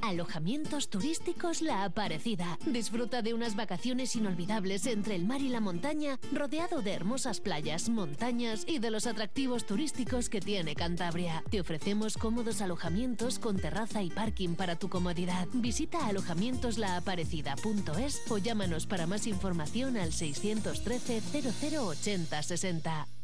Alojamientos turísticos La Aparecida. Disfruta de unas vacaciones inolvidables entre el mar y la montaña, rodeado de hermosas playas, montañas y de los atractivos turísticos que tiene Cantabria. Te ofrecemos cómodos alojamientos con terraza y parking para tu comodidad. Visita alojamientoslaaparecida.es o llámanos para más información al 613 0080 60.